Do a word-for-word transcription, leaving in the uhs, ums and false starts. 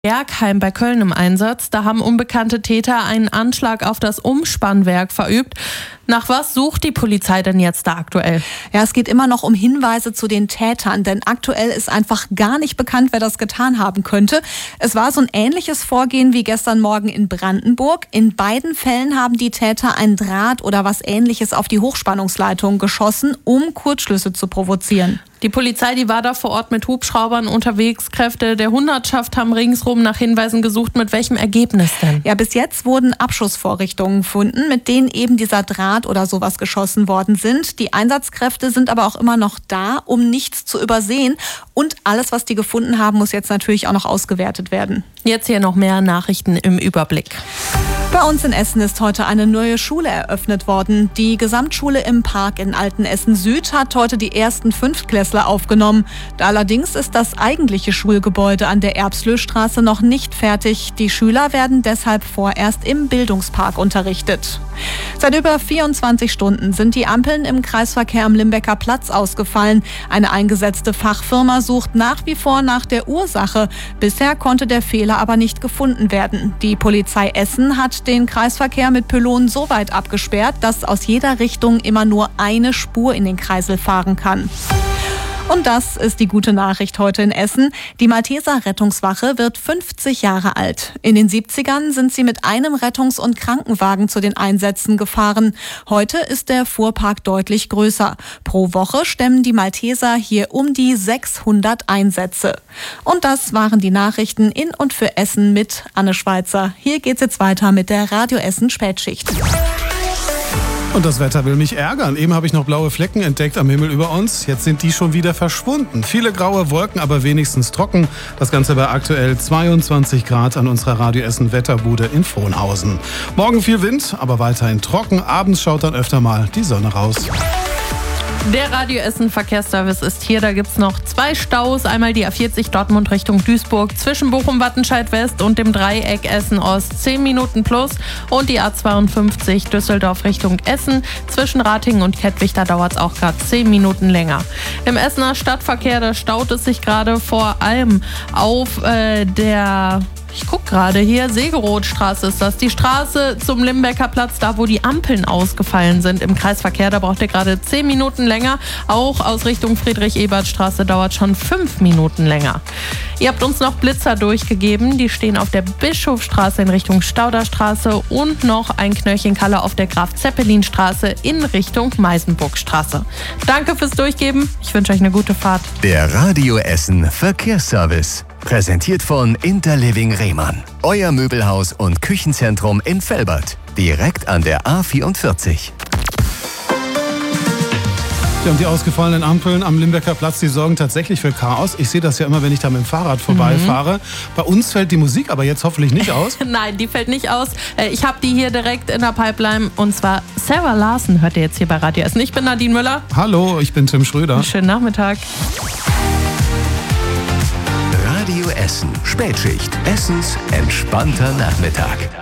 Bergheim bei Köln im Einsatz. Da haben unbekannte Täter einen Anschlag auf das Umspannwerk verübt. Nach was sucht die Polizei denn jetzt da aktuell? Ja, es geht immer noch um Hinweise zu den Tätern, denn aktuell ist einfach gar nicht bekannt, wer das getan haben könnte. Es war so ein ähnliches Vorgehen wie gestern Morgen in Brandenburg. In beiden Fällen haben die Täter ein Draht oder was Ähnliches auf die Hochspannungsleitung geschossen, um Kurzschlüsse zu provozieren. Die Polizei, die war da vor Ort mit Hubschraubern unterwegs. Kräfte der Hundertschaft haben ringsrum nach Hinweisen gesucht. Mit welchem Ergebnis denn? Ja, bis jetzt wurden Abschussvorrichtungen gefunden, mit denen eben dieser Draht oder sowas geschossen worden sind. Die Einsatzkräfte sind aber auch immer noch da, um nichts zu übersehen. Und alles, was die gefunden haben, muss jetzt natürlich auch noch ausgewertet werden. Jetzt hier noch mehr Nachrichten im Überblick. Bei uns in Essen ist heute eine neue Schule eröffnet worden. Die Gesamtschule im Park in Altenessen Süd hat heute die ersten Fünftklässler aufgenommen. Allerdings ist das eigentliche Schulgebäude an der Erbslöstraße noch nicht fertig. Die Schüler werden deshalb vorerst im Bildungspark unterrichtet. Seit über vierundzwanzig Stunden sind die Ampeln im Kreisverkehr am Limbecker Platz ausgefallen. Eine eingesetzte Fachfirma sucht nach wie vor nach der Ursache. Bisher konnte der Fehler aber nicht gefunden werden. Die Polizei Essen hat den Kreisverkehr mit Pylonen so weit abgesperrt, dass aus jeder Richtung immer nur eine Spur in den Kreisel fahren kann. Und das ist die gute Nachricht heute in Essen. Die Malteser Rettungswache wird fünfzig Jahre alt. In den siebzigern sind sie mit einem Rettungs- und Krankenwagen zu den Einsätzen gefahren. Heute ist der Fuhrpark deutlich größer. Pro Woche stemmen die Malteser hier um die sechshundert Einsätze. Und das waren die Nachrichten in und für Essen mit Anne Schweizer. Hier geht's jetzt weiter mit der Radio Essen Spätschicht. Und das Wetter will mich ärgern. Eben habe ich noch blaue Flecken entdeckt am Himmel über uns. Jetzt sind die schon wieder verschwunden. Viele graue Wolken, aber wenigstens trocken. Das Ganze bei aktuell zweiundzwanzig Grad an unserer Radio Essen Wetterbude in Frohnhausen. Morgen viel Wind, aber weiterhin trocken. Abends schaut dann öfter mal die Sonne raus. Der Radio Essen Verkehrsservice ist hier. Da gibt's noch zwei Staus. Einmal die A vierzig Dortmund Richtung Duisburg zwischen Bochum-Wattenscheid West und dem Dreieck Essen Ost zehn Minuten plus. Und die A zweiundfünfzig Düsseldorf Richtung Essen zwischen Ratingen und Kettwig. Da dauert es auch gerade zehn Minuten länger. Im Essener Stadtverkehr, da staut es sich gerade vor allem auf äh, der... Ich gucke gerade hier, Segerothstraße ist das. Die Straße zum Limbecker Platz, da wo die Ampeln ausgefallen sind im Kreisverkehr. Da braucht ihr gerade zehn Minuten länger. Auch aus Richtung Friedrich-Ebert-Straße dauert schon fünf Minuten länger. Ihr habt uns noch Blitzer durchgegeben. Die stehen auf der Bischofstraße in Richtung Stauderstraße und noch ein Knöllchen Kalle auf der Graf-Zeppelin-Straße in Richtung Meisenburgstraße. Danke fürs Durchgeben. Ich wünsche euch eine gute Fahrt. Der Radio Essen Verkehrsservice. Präsentiert von Interliving Rehmann. Euer Möbelhaus und Küchenzentrum in Velbert. Direkt an der A vierundvierzig. Ja, und die ausgefallenen Ampeln am Limbecker Platz, die sorgen tatsächlich für Chaos. Ich sehe das ja immer, wenn ich da mit dem Fahrrad vorbeifahre. Mhm. Bei uns fällt die Musik aber jetzt hoffentlich nicht aus. Nein, die fällt nicht aus. Ich habe die hier direkt in der Pipeline. Und zwar Sarah Larsen hört ihr jetzt hier bei Radio Essen. Ich bin Nadine Müller. Hallo, ich bin Tim Schröder. Schönen Nachmittag. Radio Essen Spätschicht. Essens entspannter Nachmittag.